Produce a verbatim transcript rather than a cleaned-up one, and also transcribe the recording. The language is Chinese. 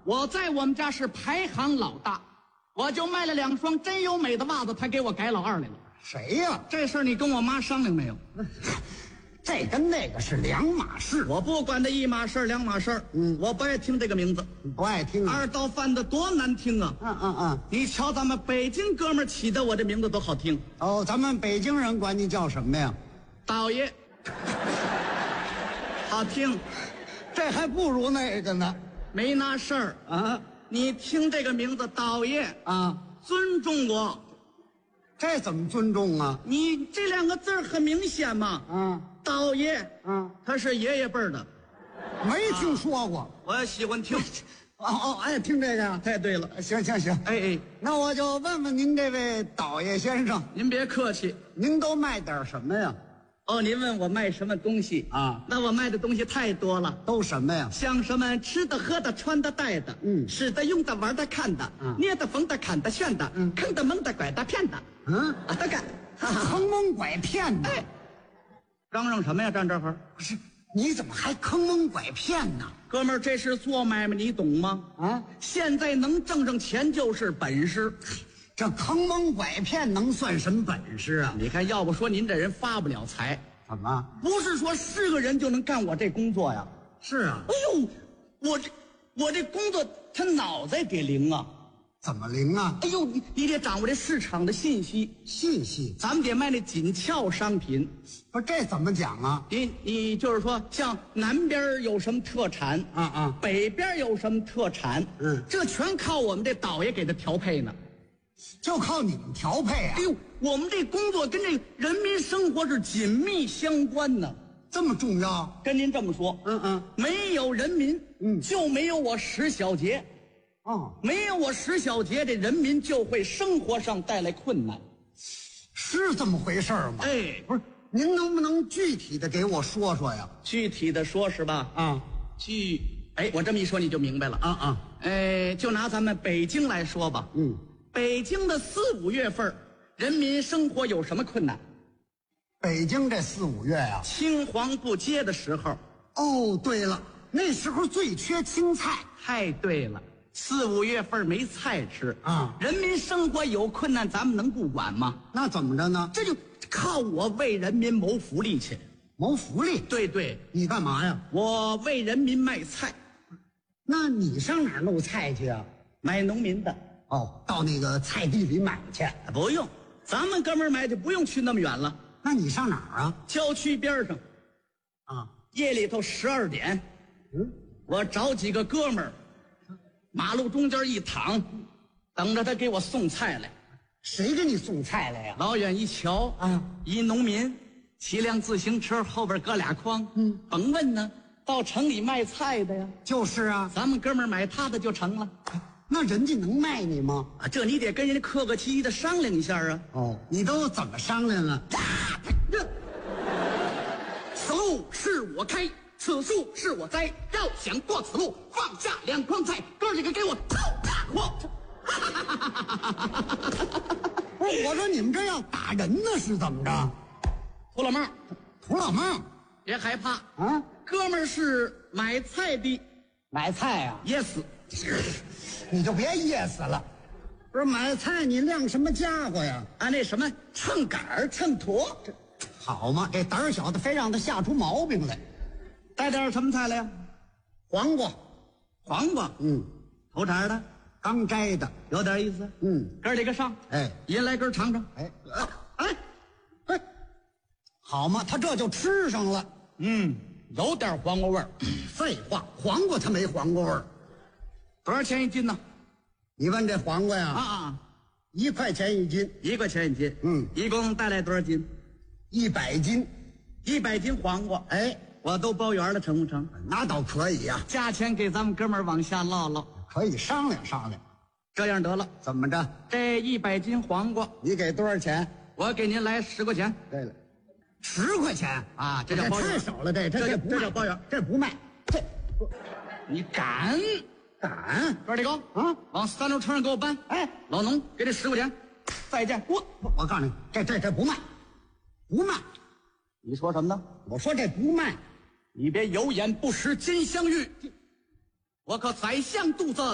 我在我们家是排行老大，我就卖了两双真优美的袜子，他给我改老二来了。 谁呀、 这事儿你跟我妈商量没有？ 这跟那个是两码事。 我不管这一码事儿两码事儿，嗯，我不爱听这个名字， 不爱听啊？ 二道贩子多难听啊！ 嗯嗯嗯。 你瞧咱们北京哥们儿起的我这名字多好听。 哦，咱们北京人管你叫什么呀？ 道爷，好听， 这还不如那个呢。 没那事儿。 啊你听这个名字道爷， 啊， 尊重我。 这怎么尊重啊？ 你这两个字儿很明显嘛。 啊道爷， 啊， 他是爷爷辈儿的， 没听说过。 我喜欢听。 哦哦，爱听这个呀？ 太对了， 行行行， 哎哎， 那我就问问您这位导爷先生， 您别客气。 您都卖点什么呀？ 哦，您问我卖什么东西啊？ 那我卖的东西太多了， 都什么呀？ 像什么吃的、喝的、穿的、戴的， 嗯使的、用的、玩的、看的， 嗯捏的、缝的、砍的、炫的， 嗯坑的、蒙的、拐的、骗的， 嗯， 啊，都干。哈哈坑蒙拐骗的。 哎，嚷嚷什么呀？站这会儿， 不是，你怎么还坑蒙拐骗呢？ 哥们儿，这是做买卖，你懂吗？ 啊， 现在能挣挣钱就是本事。 这坑蒙拐骗能算什么本事啊？ 你看，要不说您这人发不了财， 怎么？ 不是说是个人就能干我这工作呀。 是啊， 哎呦，我这我这工作他脑袋得灵啊。 怎么灵啊？ 哎呦，你你得掌握这市场的信息， 信息咱们得卖那紧俏商品。 不是这怎么讲啊？ 你你就是说，像南边有什么特产啊啊， 北边有什么特产， 嗯这全靠我们这导爷给他调配呢。 就靠你们调配啊哎？呦，我们这工作跟这人民生活是紧密相关呢。 这么重要？ 跟您这么说， 嗯嗯， 没有人民， 嗯就没有我石小杰。 哦， 没有我石小杰，这人民就会生活上带来困难。 是这么回事儿吗？ 哎， 不是，您能不能具体的给我说说呀？ 具体的说是吧？ 啊具，哎，我这么一说你就明白了。 啊啊， 哎，就拿咱们北京来说吧， 嗯， 北京的四五月份儿，人民生活有什么困难？ 北京这四五月呀、 青黄不接的时候。 哦，对了，那时候最缺青菜。 太对了，四五月份儿没菜吃啊人民生活有困难，咱们能不管吗？ 那怎么着呢？ 这就靠我为人民谋福利去。 谋福利。 对对， 你干嘛呀？ 我为人民卖菜， 那你上哪儿弄菜去啊？ 买农民的。 哦，到那个菜地里买去。 不用，咱们哥们儿买就不用去那么远了， 那你上哪儿啊？ 郊区边上， 啊， 夜里头十二点， 嗯， 我找几个哥们儿，马路中间一躺，等着他给我送菜来。 谁给你送菜来呀？ 老远一瞧啊， 一农民骑辆自行车，后边搁俩筐， 嗯， 甭问呢，到城里卖菜的呀。 就是啊。 咱们哥们儿买他的就成了那人家能卖你吗？ 啊，这你得跟人家客客气气的商量一下啊。 哦，你都怎么商量啊？ 这此路是我开，此树是我栽，要想过此路，放下两筐菜，哥几个给我凑大货。 不是，我说你们这要打人呢，是怎么着？ 土老帽， 土老帽别害怕， 啊， 哥们儿是买菜的， 买菜啊？ 噎死。 你就别噎死了。不是买菜，你晾什么家伙呀？ 啊，那什么秤杆儿秤砣， 好嘛，这胆儿小的非让他吓出毛病来。 带点什么菜来呀？ 黄瓜， 黄瓜， 嗯， 头茬的， 刚摘的， 有点意思。 嗯， 哥儿几个上， 哎一人来根儿尝尝。 哎哎哎，好嘛，他这就吃上了。 嗯，有点黄瓜味儿。 废话，黄瓜它没黄瓜味儿。 多少钱一斤呢？ 你问这黄瓜呀， 啊啊， 一块钱一斤， 一块钱一斤。 嗯， 一共带来多少斤？ 一百斤。 一百斤黄瓜。 哎， 我都包圆了，成不成？ 那倒可以呀、 价钱给咱们哥们儿往下唠唠。 可以商量商量。 这样得了， 怎么着？ 这一百斤黄瓜， 你给多少钱？ 我给您来十块钱对了，十块钱啊！这叫包圆太，少了，这这这不卖这叫包圆， 这不卖，这你敢？ 敢哥儿几个啊？ 往三轮车上给我搬！ 哎， 老农，给这十块钱，再见。我我我告诉你，这这这不卖，不卖。 你说什么呢？ 我说这不卖。 你别有眼不识金镶玉，我可宰相肚子